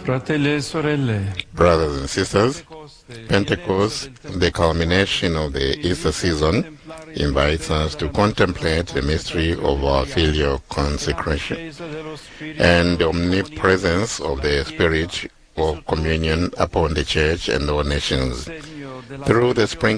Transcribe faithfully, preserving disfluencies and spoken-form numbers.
Fratelli e sorelle, Brothers and sisters, Pentecost, the culmination of the Easter season, invites us to contemplate the mystery of our filial consecration and the omnipresence of the Spirit of communion upon the Church and all nations. Through the sprinkling